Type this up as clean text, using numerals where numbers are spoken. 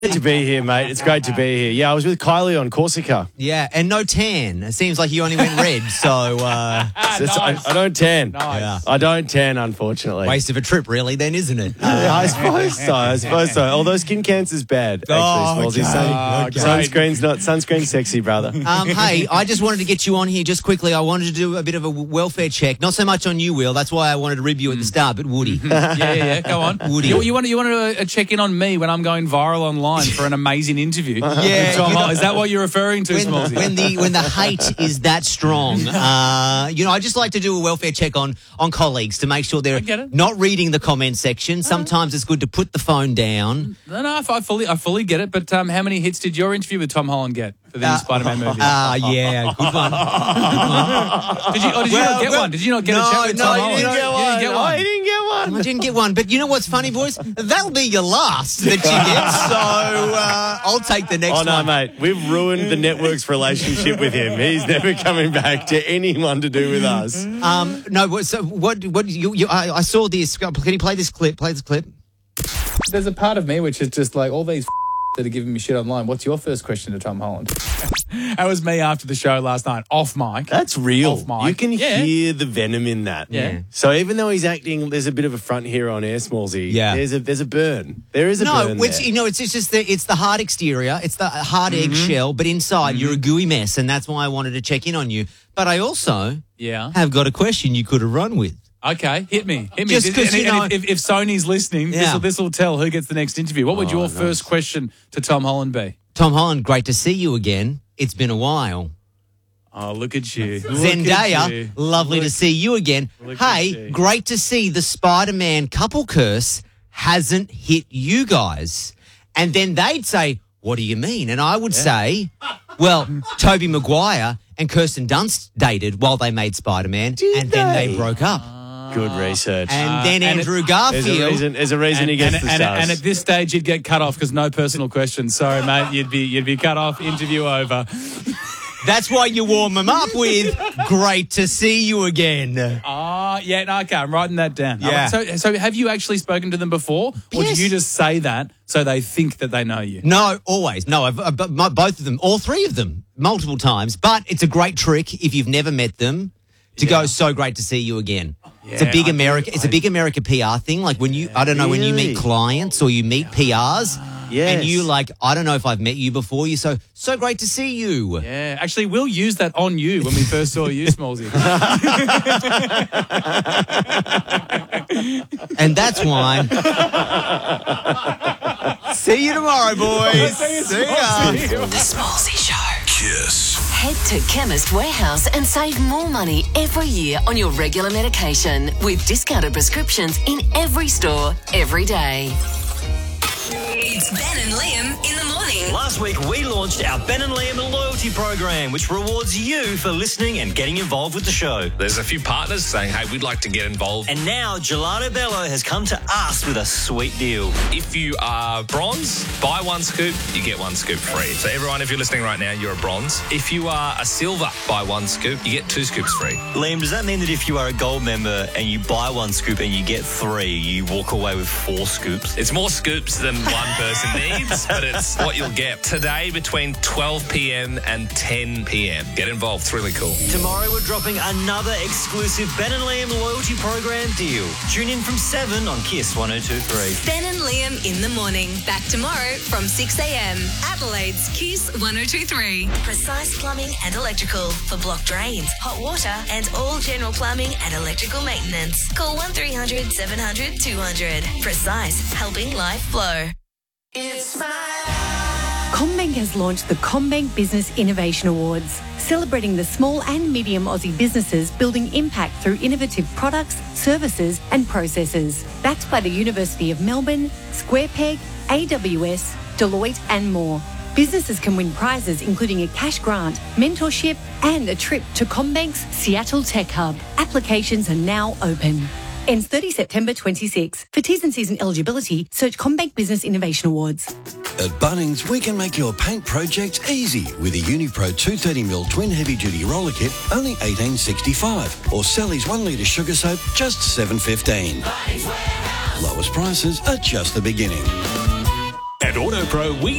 Great to be here, mate. It's great to be here. Yeah, I was with Kylie on Corsica. Yeah, and no tan. It seems like you only went red, so... Nice. I don't tan. Nice. Yeah. I don't tan, unfortunately. Waste of a trip, really, then, isn't it? Yeah, I suppose so. Although skin cancer's bad, actually, Smallsy. Sunscreen's sexy, brother. Hey, I just wanted to get you on here just quickly. I wanted to do a bit of a welfare check. Not so much on you, Will. That's why I wanted to rib you at the start, but Woody. Yeah. Go on. Woody. You want to check in on me when I'm going viral online for an amazing interview? Yeah, Tom, is that what you're referring to, Smallsy? When the hate is that strong, I just like to do a welfare check on colleagues to make sure they're not reading the comment section. Sometimes it's good to put the phone down. No, I fully get it. But how many hits did your interview with Tom Holland get for the new Spider-Man movie? Yeah, good one. Did you not get one? Did you not get a chat with Tom Holland? He didn't get one. You didn't get one. He didn't get one. I didn't get one, but you know what's funny, boys? That'll be your last that you get, so I'll take the next one. Oh, no, mate. We've ruined the network's relationship with him. He's never coming back to anyone to do with us. No, so what I saw this. Can you play this clip? Play this clip. There's a part of me which is just like all these that are giving me shit online. What's your first question to Tom Holland? That was me after the show last night, off mic. That's real. Off mic. You can hear the venom in that. Yeah. So even though he's acting, there's a bit of a front here on air, Smallsy. Yeah. There's a burn. There is a burn there. It's just it's the hard exterior, it's the hard eggshell, but inside you're a gooey mess, and that's why I wanted to check in on you. But I also have got a question you could have run with. Okay, hit me. Just because, if Sony's listening, this will tell who gets the next interview. What would your first question to Tom Holland be? Tom Holland, great to see you again. It's been a while. Oh, look at you. Zendaya, lovely to see you again. Hey, great to see the Spider-Man couple curse hasn't hit you guys. And then they'd say, what do you mean? And I would say, well, Tobey Maguire and Kirsten Dunst dated while they made Spider-Man, and then they broke up. Good research. And then Andrew Garfield. There's a reason he gets the stars. And at this stage, you'd get cut off because no personal questions. Sorry, mate. You'd be cut off. Interview over. That's why you warm them up with, great to see you again. Okay, I'm writing that down. Yeah. So have you actually spoken to them before? Or Yes. did you just say that so they think that they know you? No, always. No, both of them, all three of them, multiple times. But it's a great trick if you've never met them to go, so great to see you again. Yeah, it's a big America PR thing. Like when you, I don't know, when you meet clients or you meet PRs. Yes. And you I don't know if I've met you before. You so great to see you. Yeah, actually, we'll use that on you when we first saw you, Smallsy. And that's why. See you tomorrow, boys. See ya. The Smallsy Show. Kiss. Head to Chemist Warehouse and save more money every year on your regular medication with discounted prescriptions in every store, every day. It's Ben and Liam in the morning. Last week, we launched our Ben and Liam loyalty program, which rewards you for listening and getting involved with the show. There's a few partners saying, hey, we'd like to get involved. And now Gelato Bello has come to us with a sweet deal. If you are bronze, buy one scoop, you get one scoop free. So everyone, if you're listening right now, you're a bronze. If you are a silver, buy one scoop, you get 2 scoops free. Liam, does that mean that if you are a gold member and you buy one scoop and you get 3, you walk away with 4 scoops? It's more scoops than one person needs, but it's what you'll get today between 12 p.m. and 10 p.m. Get involved. It's really cool. Tomorrow we're dropping another exclusive Ben and Liam loyalty program deal. Tune in from 7 on Kiss 102.3. Ben and Liam in the morning. Back tomorrow from 6 a.m. Adelaide's Kiss 102.3. Precise Plumbing and Electrical for blocked drains, hot water, and all general plumbing and electrical maintenance. Call 1300 700 200. Precise, helping life flow. CommBank has launched the CommBank Business Innovation Awards, celebrating the small and medium Aussie businesses building impact through innovative products, services and processes. Backed by the University of Melbourne, SquarePeg, AWS, Deloitte and more. Businesses can win prizes including a cash grant, mentorship and a trip to CommBank's Seattle Tech Hub. Applications are now open. Ends 30 September 26. For T's and C's and eligibility, search CommBank Business Innovation Awards. At Bunnings, we can make your paint project easy with a Unipro 230mm twin heavy-duty roller kit, only $18.65. Or Sally's 1 litre sugar soap, just $7.15. Lowest prices are just the beginning. At AutoPro, we